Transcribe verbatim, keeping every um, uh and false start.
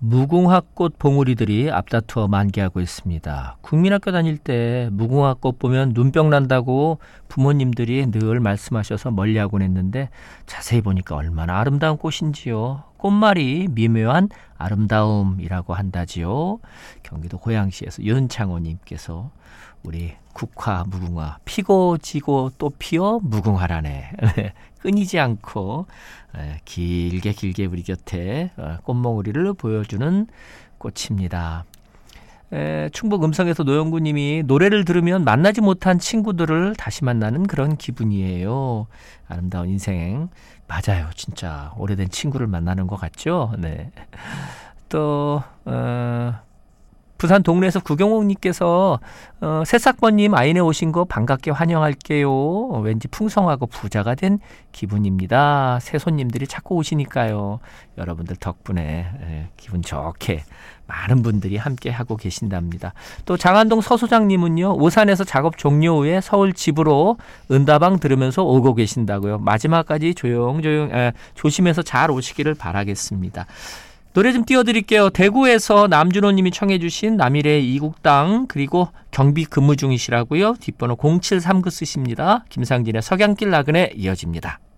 무궁화꽃 봉우리들이 앞다투어 만개하고 있습니다. 국민학교 다닐 때 무궁화꽃 보면 눈병 난다고 부모님들이 늘 말씀하셔서 멀리하곤 했는데 자세히 보니까 얼마나 아름다운 꽃인지요. 꽃말이 미묘한 아름다움이라고 한다지요. 경기도 고양시에서 윤창호님께서 우리 국화 무궁화 피고 지고 또 피어 무궁화라네. 끊이지 않고 길게 길게 우리 곁에 꽃몽우리를 보여주는 꽃입니다. 에, 충북 음성에서 노영구님이 노래를 들으면 만나지 못한 친구들을 다시 만나는 그런 기분이에요. 아름다운 인생. 맞아요. 진짜 오래된 친구를 만나는 것 같죠? 네. 또 어, 부산 동래에서 구경옥님께서 어, 새싹번님 아이네 오신 거 반갑게 환영할게요. 왠지 풍성하고 부자가 된 기분입니다. 새 손님들이 자꾸 오시니까요. 여러분들 덕분에 예, 기분 좋게 많은 분들이 함께 하고 계신답니다. 또 장안동 서소장님은요. 오산에서 작업 종료 후에 서울 집으로 은다방 들으면서 오고 계신다고요. 마지막까지 조용조용 에, 조심해서 잘 오시기를 바라겠습니다. 노래 좀 띄워드릴게요. 대구에서 남준호 님이 청해 주신 남일의 이국당, 그리고 경비 근무 중이시라고요. 뒷번호 공칠삼구 쓰십니다. 김상진의 석양길 나그네 이어집니다.